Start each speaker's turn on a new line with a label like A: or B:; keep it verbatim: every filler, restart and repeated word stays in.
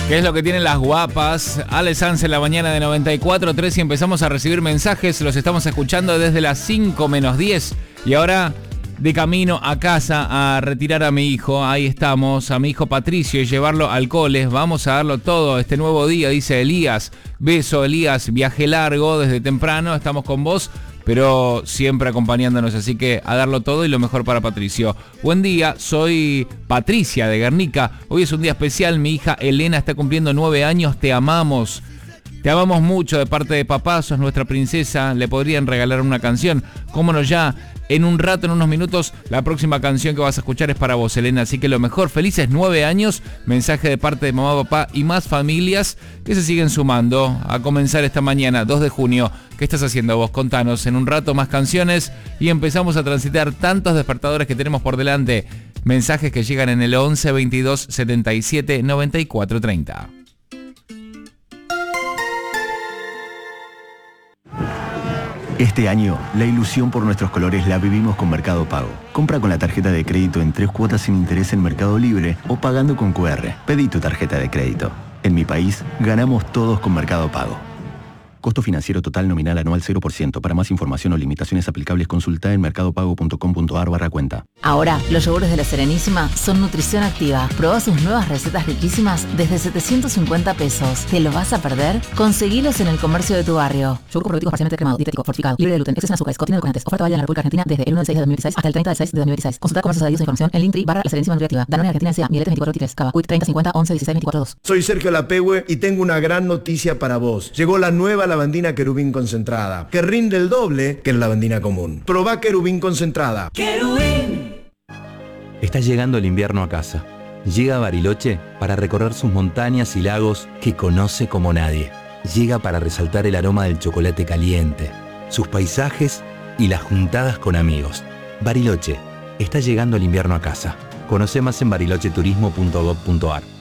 A: ¿Qué es lo que tienen las guapas? Ale Sanz en la mañana de noventa y cuatro punto tres y empezamos a recibir mensajes. Los estamos escuchando desde las cinco menos diez. Y ahora de camino a casa a retirar a mi hijo. Ahí estamos, a mi hijo Patricio, y llevarlo al cole. Vamos a darlo todo este nuevo día, dice Elías. Beso, Elías. Viaje largo desde temprano. Estamos con vos, pero siempre acompañándonos, así que a darlo todo y lo mejor para Patricio. Buen día, soy Patricia de Guernica. Hoy es un día especial, mi hija Elena está cumpliendo nueve años, te amamos. Te amamos mucho de parte de papá, sos nuestra princesa. Le podrían regalar una canción, cómo no, ya en un rato, en unos minutos, la próxima canción que vas a escuchar es para vos, Elena. Así que lo mejor, felices nueve años. Mensaje de parte de mamá, papá y más familias que se siguen sumando a comenzar esta mañana, dos de junio. ¿Qué estás haciendo vos? Contanos. En un rato más canciones y empezamos a transitar tantos despertadores que tenemos por delante. Mensajes que llegan en el once veintidós setenta y siete noventa y cuatro treinta.
B: Este año, la ilusión por nuestros colores la vivimos con Mercado Pago. Compra con la tarjeta de crédito en tres cuotas sin interés en Mercado Libre o pagando con cu erre. Pedí tu tarjeta de crédito. En mi país, ganamos todos con Mercado Pago. Costo financiero total nominal anual cero por ciento. Para más información o limitaciones aplicables, consulta en mercadopago punto com punto ar barra cuenta.
C: Ahora, los yogures de La Serenísima son nutrición activa. Probá sus nuevas recetas riquísimas desde setecientos cincuenta pesos. ¿Te lo vas a perder? Conseguilos en el comercio de tu barrio. Yogur con probióticos parcialmente cremado, dietético, fortificado, libre de gluten, exceso en azúcares, contiene edulcorantes. Oferta válida en la República Argentina desde el uno del seis de dos mil dieciséis hasta el treinta del seis de dos mil dieciséis. Consulta comercios adheridos e información en Linktree barra La Serenísima Nutriactiva. Danone Argentina S A, Miletes veinticuatro veintitrés, Cava, Quick treinta cincuenta once dieciséis veinticuatro dos.
D: Soy Sergio Lapehue y tengo una gran noticia para vos. Llegó la nueva lavandina Querubín concentrada, que rinde el doble que la lavandina común. Probá Querubín concentrada.
E: Querubín. Está llegando el invierno a casa. Llega a Bariloche para recorrer sus montañas y lagos que conoce como nadie. Llega para resaltar el aroma del chocolate caliente, sus paisajes y las juntadas con amigos. Bariloche, está llegando el invierno a casa. Conoce más en bariloche turismo punto gob punto ar.